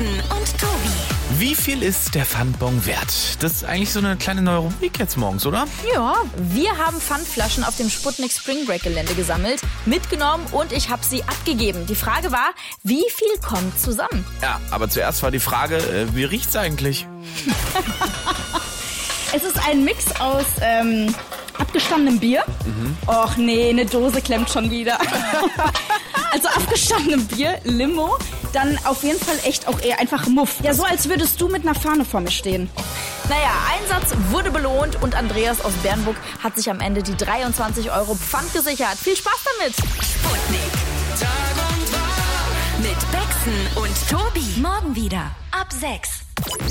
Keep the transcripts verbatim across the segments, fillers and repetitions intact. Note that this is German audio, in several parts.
Carsten und Tobi. Wie viel ist der Pfandbon wert? Das ist eigentlich so eine kleine neue Rubrik jetzt morgens, oder? Ja, wir haben Pfandflaschen auf dem Sputnik Spring Break Gelände gesammelt, mitgenommen und ich habe sie abgegeben. Die Frage war, wie viel kommt zusammen? Ja, aber zuerst war die Frage, äh, wie riecht's eigentlich? Es ist ein Mix aus ähm, abgestandenem Bier. Mhm. Och nee, eine Dose klemmt schon wieder. Also abgestandenem Bier, Limo, dann auf jeden Fall echt auch eher einfach Muff. Ja, so als würdest du mit einer Fahne vor mir stehen. Naja, Einsatz wurde belohnt und Andreas aus Bernburg hat sich am Ende die dreiundzwanzig Euro Pfand gesichert. Viel Spaß damit! Sputnik. Tag und Wahr. Mit Bexen und Tobi. Morgen wieder ab sechs.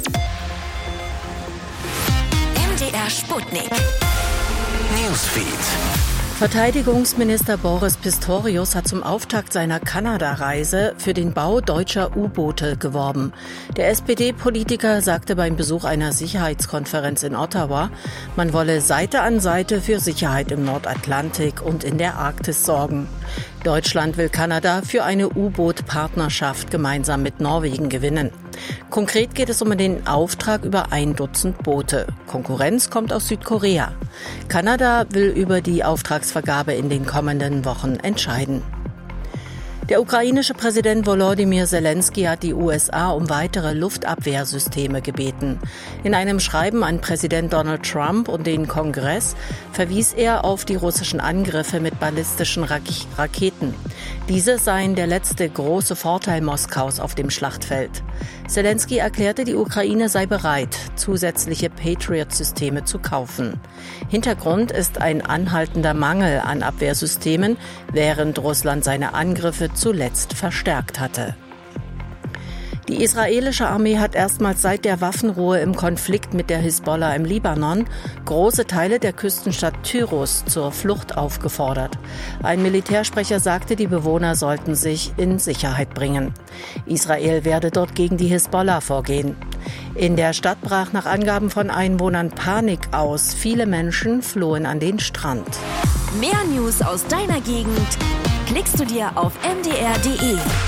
M D R Sputnik. Newsfeed. Verteidigungsminister Boris Pistorius hat zum Auftakt seiner Kanada-Reise für den Bau deutscher U-Boote geworben. Der S P D-Politiker sagte beim Besuch einer Sicherheitskonferenz in Ottawa, man wolle Seite an Seite für Sicherheit im Nordatlantik und in der Arktis sorgen. Deutschland will Kanada für eine U-Boot-Partnerschaft gemeinsam mit Norwegen gewinnen. Konkret geht es um den Auftrag über ein Dutzend Boote. Konkurrenz kommt aus Südkorea. Kanada will über die Auftragsvergabe in den kommenden Wochen entscheiden. Der ukrainische Präsident Volodymyr Zelensky hat die U S A um weitere Luftabwehrsysteme gebeten. In einem Schreiben an Präsident Donald Trump und den Kongress verwies er auf die russischen Angriffe mit ballistischen Raketen. Diese seien der letzte große Vorteil Moskaus auf dem Schlachtfeld. Zelensky erklärte, die Ukraine sei bereit, zusätzliche Patriot-Systeme zu kaufen. Hintergrund ist ein anhaltender Mangel an Abwehrsystemen, während Russland seine Angriffe zuletzt verstärkt hatte. Die israelische Armee hat erstmals seit der Waffenruhe im Konflikt mit der Hisbollah im Libanon große Teile der Küstenstadt Tyros zur Flucht aufgefordert. Ein Militärsprecher sagte, die Bewohner sollten sich in Sicherheit bringen. Israel werde dort gegen die Hisbollah vorgehen. In der Stadt brach nach Angaben von Einwohnern Panik aus. Viele Menschen flohen an den Strand. Mehr News aus deiner Gegend klickst du dir auf m d r punkt d e.